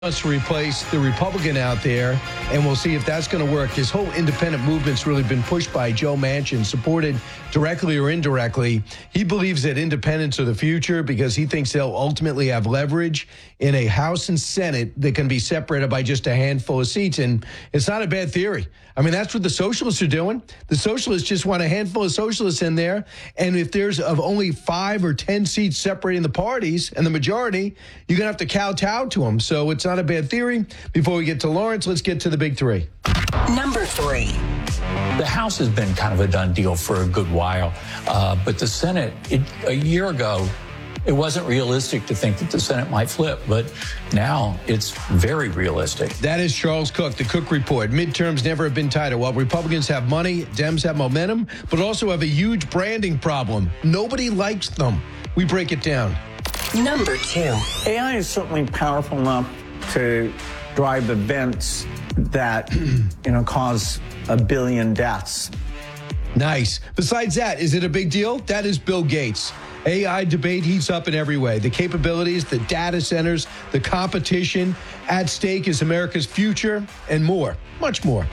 wants to replace the Republican out there, and we'll see if that's going to work. This whole independent movement's really been pushed by Joe Manchin, supported directly or indirectly. He believes that independents are the future because he thinks they'll ultimately have leverage in a House and Senate that can be separated by just a handful of seats. And it's not a bad theory. I mean, that's what the socialists are doing. The socialists just want a handful of socialists in there. And if there's of only 5 or 10 seats separating the parties and the majority, you're going to have to kowtow to them. So it's not a bad theory. Before we get to Lawrence, let's get to the big three. Number 3. The House has been kind of a done deal for a good while. But the Senate, a year ago, it wasn't realistic to think that the Senate might flip, but now it's very realistic. That is Charles Cook, the Cook Report. Midterms never have been tighter. While Republicans have money, Dems have momentum, but also have a huge branding problem. Nobody likes them. We break it down. Number 2. AI is certainly powerful enough to drive events that, cause 1 billion deaths. Nice. Besides that, is it a big deal? That is Bill Gates. AI debate heats up in every way. The capabilities, the data centers, the competition. At stake is America's future and more, much more.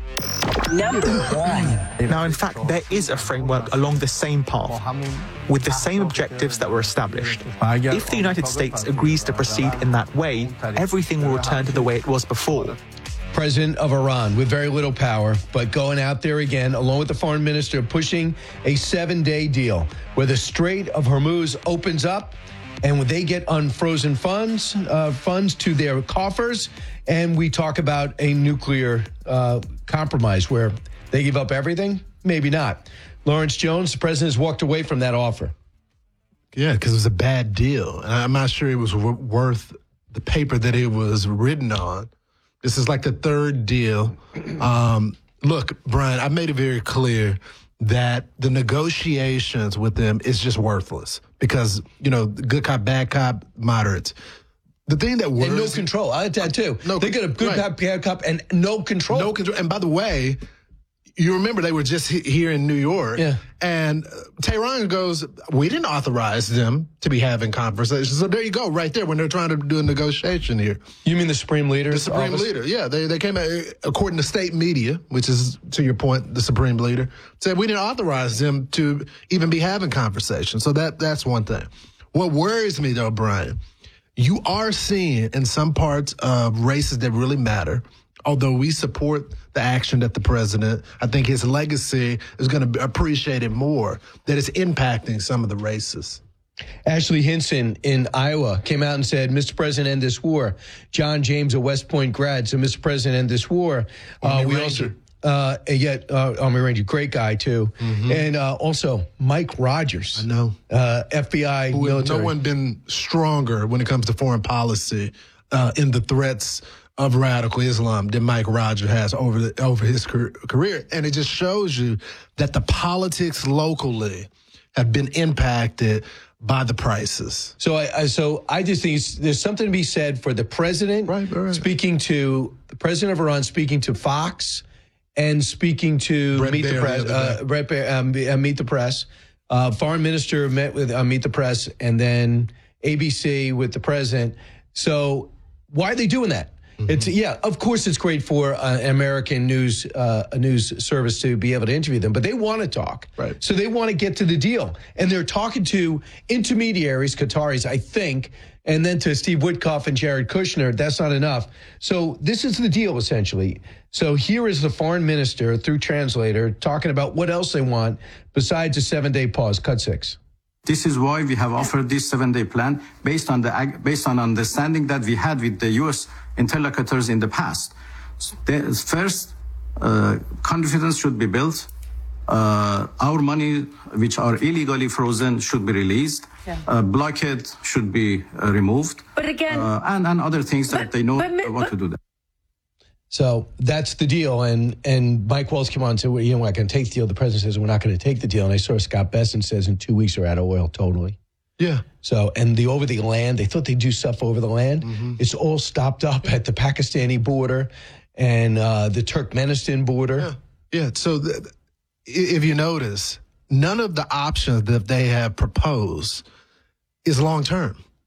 Number 1. Now, in fact, there is a framework along the same path, with the same objectives that were established. If the United States agrees to proceed in that way, everything will return to the way it was before. President of Iran with very little power, but going out there again, along with the foreign minister, pushing a 7-day deal where the Strait of Hormuz opens up and when they get unfrozen funds to their coffers, and we talk about a nuclear compromise where they give up everything? Maybe not. Lawrence Jones, the president has walked away from that offer. Yeah, because it was a bad deal. And I'm not sure it was worth the paper that it was written on. This is like the third deal. Look, Brian, I made it very clear that the negotiations with them is just worthless because, good cop, bad cop, moderates. The thing that works... And no control. I had that too. They got a good cop, bad cop, and no control. No control. And by the way, you remember they were just here in New York. Yeah. And Tehran goes, we didn't authorize them to be having conversations. So there you go, right there, when they're trying to do a negotiation here. You mean the Supreme Leader? The Supreme Leader, yeah. They came out, according to state media, which is, to your point, the Supreme Leader, said we didn't authorize them to even be having conversations. So that's one thing. What worries me, though, Brian, you are seeing in some parts of races that really matter, although we support the action that the president, I think his legacy is going to be appreciated more, that it's impacting some of the races. Ashley Hinson in Iowa came out and said, Mr. President, end this war. John James, a West Point grad, so Mr. President, end this war. Army Ranger, great guy, too. Mm-hmm. And also Mike Rogers. I know. FBI military. No one been stronger when it comes to foreign policy in the threats of radical Islam than Mike Rogers has over his career. And it just shows you that the politics locally have been impacted by the prices. So I just think there's something to be said for the president speaking to the president of Iran, speaking to Fox and speaking to Meet the Press. Foreign minister met with Meet the Press and then ABC with the president. So why are they doing that? Mm-hmm. Of course it's great for an American news service to be able to interview them, but they want to talk. Right. So they want to get to the deal. And they're talking to intermediaries, Qataris, I think, and then to Steve Witkoff and Jared Kushner. That's not enough. So this is the deal, essentially. So here is the foreign minister, through translator, talking about what else they want besides a 7-day pause. Cut 6. This is why we have offered this 7-day plan based on understanding that we had with the U.S. interlocutors in the past. First, confidence should be built. Our money, which are illegally frozen, should be released. Yeah. Blockade should be removed. But again, and other things that they know what to do. There. So that's the deal. And Mike Waltz came on and said, well, we're not going to take the deal. The president says, we're not going to take the deal. And I saw Scott Bessent says in 2 weeks we're out of oil totally. Yeah. So, and the over the land, they thought they'd do stuff over the land. Mm-hmm. It's all stopped up at the Pakistani border and the Turkmenistan border. Yeah. So if you notice, none of the options that they have proposed is long term.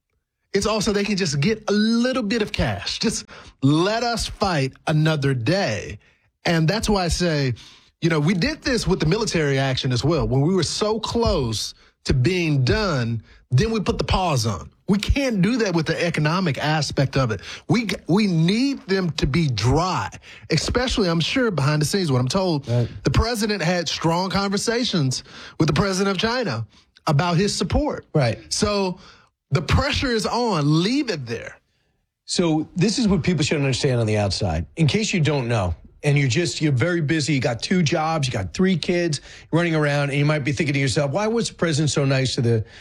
It's also they can just get a little bit of cash. Just let us fight another day. And that's why I say, you know, we did this with the military action as well. When we were so close to being done, then we put the pause on. We can't do that with the economic aspect of it. We need them to be dry, especially, I'm sure, behind the scenes. What I'm told, right. The president had strong conversations with the president of China about his support. Right. So the pressure is on. Leave it there. So this is what people should understand on the outside. In case you don't know, and you're very busy, you got 2 jobs, you got 3 kids running around, and you might be thinking to yourself, why was the president so nice to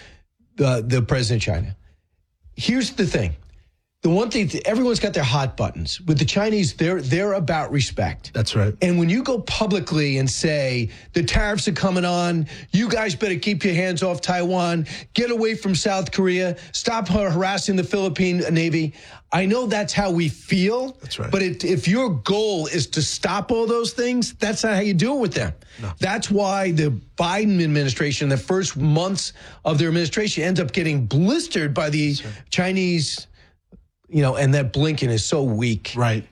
the president of China? Here's the thing. The one thing, everyone's got their hot buttons. With the Chinese, they're about respect. That's right. And when you go publicly and say, the tariffs are coming on, you guys better keep your hands off Taiwan, get away from South Korea, stop harassing the Philippine Navy. I know that's how we feel. That's right. But if your goal is to stop all those things, that's not how you do it with them. No. That's why the Biden administration, the first months of their administration, ends up getting blistered by the Chinese. You know, and that Blinken is so weak. Right.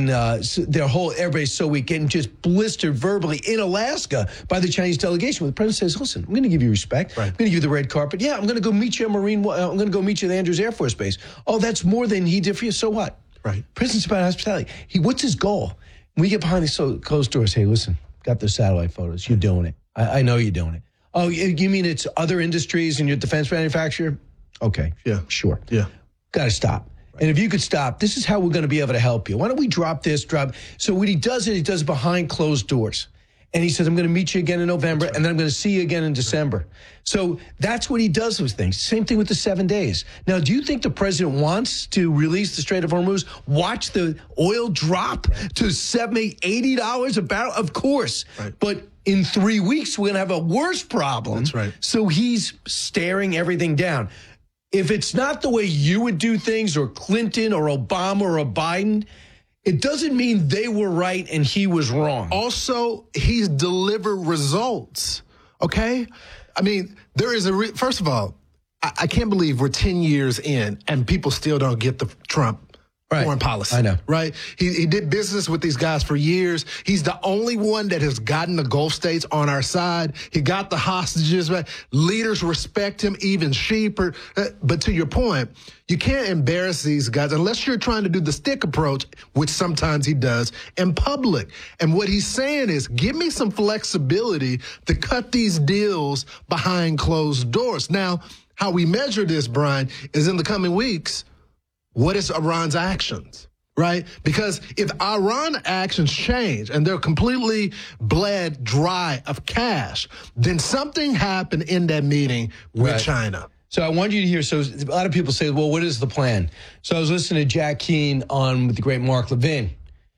Everybody's so weak, getting just blistered verbally in Alaska by the Chinese delegation. Where the president says, listen, I'm going to give you respect. Right. I'm going to give you the red carpet. Yeah, I'm going to go meet you at I'm going to go meet you at Andrews Air Force Base. Oh, that's more than he did for you. So what? Right. President's about hospitality. What's his goal? We get behind these closed doors. Hey, listen, got those satellite photos. You're doing it. I know you're doing it. Oh, you mean it's other industries and your defense manufacturer? Okay. Yeah. Sure. Yeah. Got to stop. And if you could stop, this is how we're going to be able to help you. Why don't we drop this? So what he does it behind closed doors. And he says, I'm going to meet you again in November, and then I'm going to see you again in December. So that's what he does with things. Same thing with the 7 days. Now, do you think the president wants to release the Strait of Hormuz, watch the oil drop to $70, $80 a barrel? Of course. Right. But in 3 weeks, we're going to have a worse problem. That's right. So he's staring everything down. If it's not the way you would do things, or Clinton or Obama or Biden, it doesn't mean they were right and he was wrong. Also, he's delivered results, okay? I mean, there is first of all, I can't believe we're 10 years in and people still don't get the Trump foreign policy. I know. Right? He did business with these guys for years. He's the only one that has gotten the Gulf states on our side. He got the hostages back. Leaders respect him, even Shepherd. But to your point, you can't embarrass these guys unless you're trying to do the stick approach, which sometimes he does, in public. And what he's saying is, give me some flexibility to cut these deals behind closed doors. Now, how we measure this, Brian, is in the coming weeks. What is Iran's actions, right? Because if Iran actions change and they're completely bled dry of cash, then something happened in that meeting with China. So I want you to hear, so a lot of people say, well, what is the plan? So I was listening to Jack Keane on with the great Mark Levin,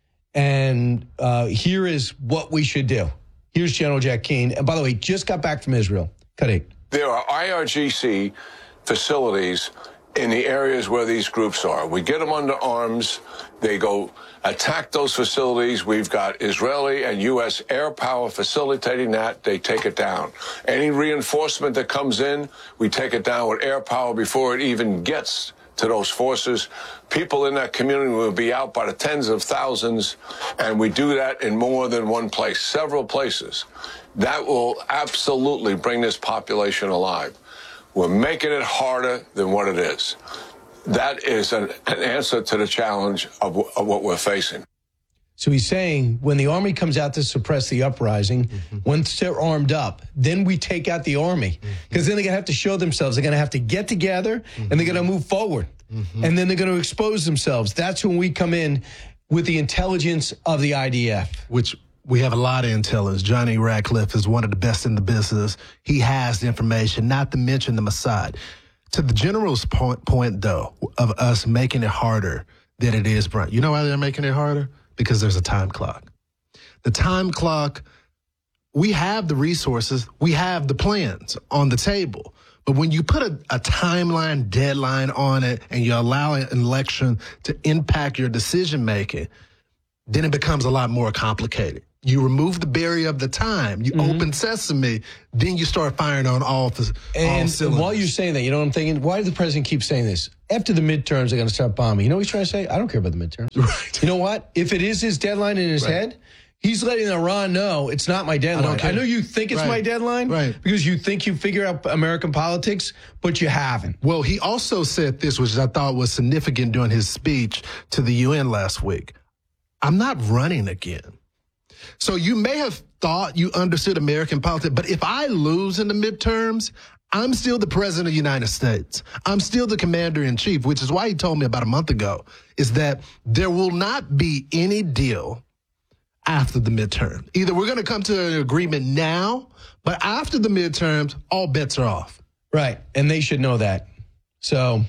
and here is what we should do. Here's General Jack Keane. And by the way, just got back from Israel. Cut 8. There are IRGC facilities in the areas where these groups are. We get them under arms. They go attack those facilities. We've got Israeli and U.S. air power facilitating that. They take it down. Any reinforcement that comes in, we take it down with air power before it even gets to those forces. People in that community will be out by the tens of thousands, and we do that in more than one place, several places. That will absolutely bring this population alive. We're making it harder than what it is. That is an answer to the challenge of what we're facing. So he's saying when the army comes out to suppress the uprising, once they're armed up, then we take out the army. Because then they're going to have to show themselves. They're going to have to get together, and they're going to move forward. And then they're going to expose themselves. That's when we come in with the intelligence of the IDF. Which we have a lot of intelligence. Johnny Ratcliffe is one of the best in the business. He has the information, not to mention the Mossad. To the general's point, though, of us making it harder than it is, Brian. You know why they're making it harder? Because there's a time clock. The time clock, we have the resources, we have the plans on the table. But when you put a timeline, deadline on it, and you allow an election to impact your decision making, then it becomes a lot more complicated. You remove the barrier of the time, you open sesame, then you start firing on all cylinders. While you're saying that, you know what I'm thinking? Why does the president keep saying this? After the midterms, they're going to start bombing. You know what he's trying to say? I don't care about the midterms. Right. You know what? If it is his deadline in his head, he's letting Iran know it's not my deadline. I know you think it's my deadline because you think you figure out American politics, but you haven't. Well, he also said this, which I thought was significant during his speech to the UN last week. I'm not running again. So you may have thought you understood American politics, but if I lose in the midterms, I'm still the president of the United States. I'm still the commander in chief, which is why he told me about a month ago, is that there will not be any deal after the midterm. Either we're going to come to an agreement now, but after the midterms, all bets are off. Right. And they should know that. So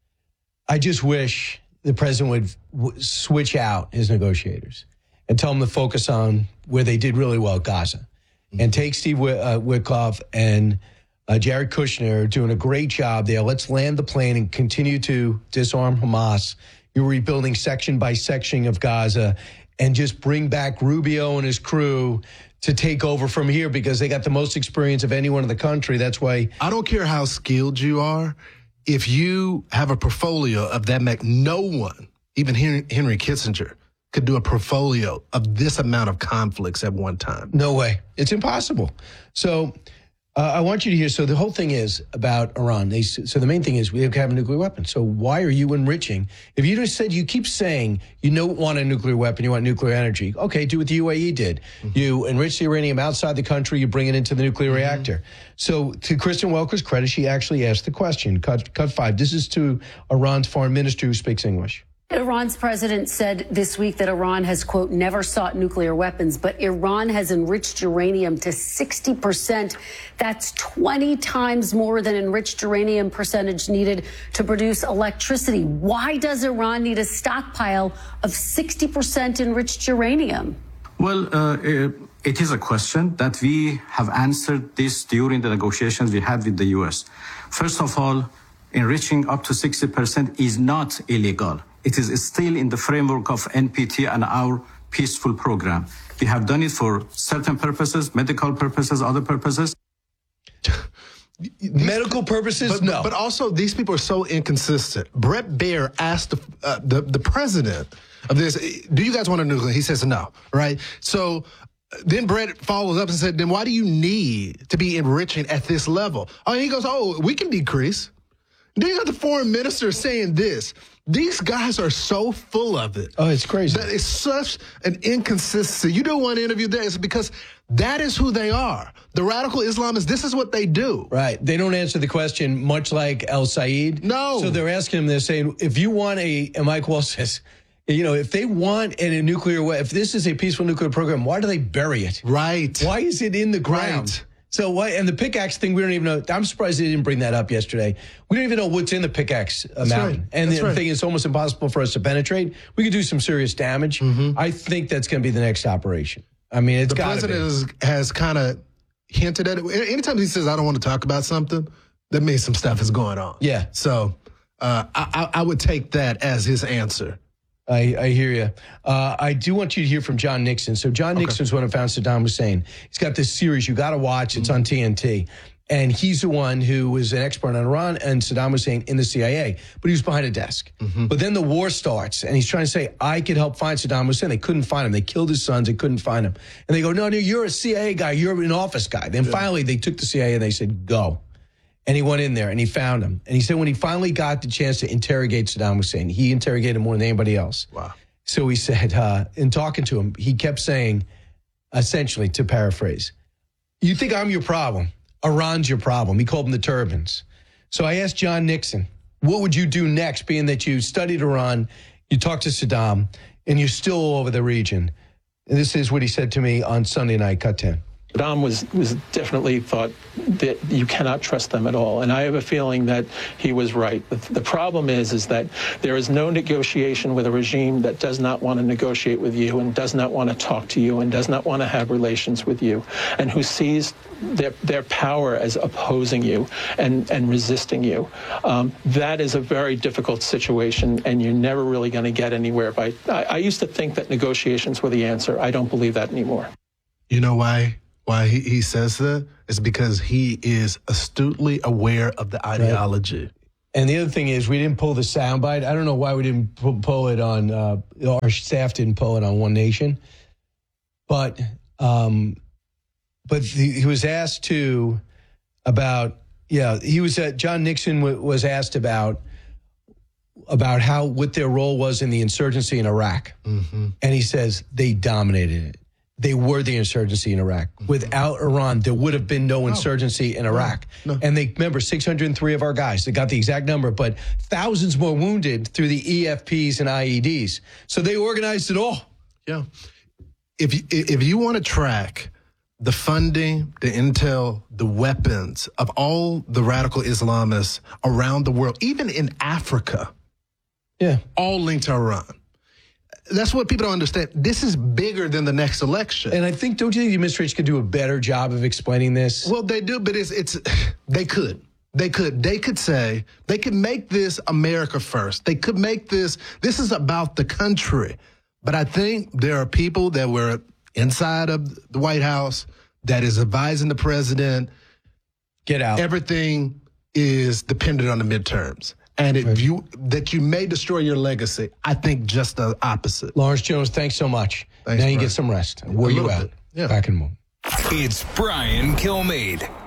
I just wish the president would switch out his negotiators and tell them to focus on where they did really well, Gaza, and take Steve Witkoff and Jared Kushner doing a great job there. Let's land the plane and continue to disarm Hamas. You're rebuilding section by section of Gaza, and just bring back Rubio and his crew to take over from here because they got the most experience of anyone in the country. That's why. I don't care how skilled you are. If you have a portfolio of that, no one, even Henry Kissinger, could do a portfolio of this amount of conflicts at one time. No way. It's impossible. So I want you to hear. So the whole thing is about Iran. So the main thing is we have a nuclear weapon. So why are you enriching? If you just said, you keep saying you don't want a nuclear weapon, you want nuclear energy. Okay, do what the UAE did. You enrich the uranium outside the country, you bring it into the nuclear reactor. So to Kristen Welker's credit, she actually asked the question. Cut 5. This is to Iran's foreign minister who speaks English. Iran's president said this week that Iran has, quote, never sought nuclear weapons, but Iran has enriched uranium to 60%. That's 20 times more than enriched uranium percentage needed to produce electricity. Why does Iran need a stockpile of 60% enriched uranium? Well, it is a question that we have answered this during the negotiations we had with the U.S. First of all, enriching up to 60% is not illegal. It is still in the framework of NPT and our peaceful program. We have done it for certain purposes, medical purposes, other purposes. Medical purposes? No. But also, these people are so inconsistent. Bret Baier asked the president of this, do you guys want a nuclear? He says no, right? So then Bret follows up and said, then why do you need to be enriching at this level? Oh, and he goes, we can decrease. Then you got the foreign minister saying this. These guys are so full of it. Oh, it's crazy. That is such an inconsistency. You do one interview there, it's because that is who they are. The radical Islamists, this is what they do. Right. They don't answer the question, much like El Said. No. So they're asking him, they're saying, if you want and Mike Walsh says, if they want a nuclear weapon, if this is a peaceful nuclear program, why do they bury it? Right. Why is it in the ground? Right. So why? And the pickaxe thing, we don't even know. I'm surprised they didn't bring that up yesterday. We don't even know what's in the pickaxe mountain. Right. And the thing is, it's almost impossible for us to penetrate. We could do some serious damage. I think that's going to be the next operation. I mean, it's got to be. The president has kind of hinted at it. Anytime he says, I don't want to talk about something, that means some stuff is going on. Yeah. So I would take that as his answer. I hear you. I do want you to hear from John Nixon. So John Nixon is one who found Saddam Hussein. He's got this series you got to watch. It's on TNT. And he's the one who was an expert on Iran and Saddam Hussein in the CIA. But he was behind a desk. But then the war starts, and he's trying to say, I could help find Saddam Hussein. They couldn't find him. They killed his sons. They couldn't find him. And they go, no, you're a CIA guy. You're an office guy. Then finally they took the CIA and they said, go. And he went in there and he found him. And he said when he finally got the chance to interrogate Saddam Hussein, he interrogated him more than anybody else. Wow. So he said, in talking to him, he kept saying, essentially, to paraphrase, you think I'm your problem. Iran's your problem. He called them the turbans. So I asked John Nixon, what would you do next, being that you studied Iran, you talked to Saddam, and you're still all over the region? And this is what he said to me on Sunday night, cut 10. Saddam was definitely thought that you cannot trust them at all. And I have a feeling that he was right. The problem is that there is no negotiation with a regime that does not want to negotiate with you and does not want to talk to you and does not want to have relations with you, and who sees their power as opposing you and resisting you. That is a very difficult situation, and you're never really going to get anywhere by. I used to think that negotiations were the answer. I don't believe that anymore. You know why he says that? It's because he is astutely aware of the ideology. Right. And the other thing is, we didn't pull the soundbite. I don't know why we didn't pull it on, our staff didn't pull it on One Nation. But he was asked to about, John Nixon was asked about what their role was in the insurgency in Iraq. Mm-hmm. And he says they dominated it. They were the insurgency in Iraq. Without Iran, there would have been no insurgency in Iraq. No. And they remember 603 of our guys. They got the exact number, but thousands more wounded through the EFPs and IEDs. So they organized it all. Yeah. If you want to track the funding, the intel, the weapons of all the radical Islamists around the world, even in Africa, all linked to Iran. That's what people don't understand. This is bigger than the next election. And I think, don't you think the administration could do a better job of explaining this? Well, they do, but they could. They could say, they could make this America first. They could make this is about the country. But I think there are people that were inside of the White House that is advising the president. Get out. Everything is dependent on the midterms. And you may destroy your legacy. I think just the opposite. Lawrence Jones, thanks so much. Thanks, now you Brian. get some rest. Where you out? Yeah. Back in a moment. It's Brian Kilmeade.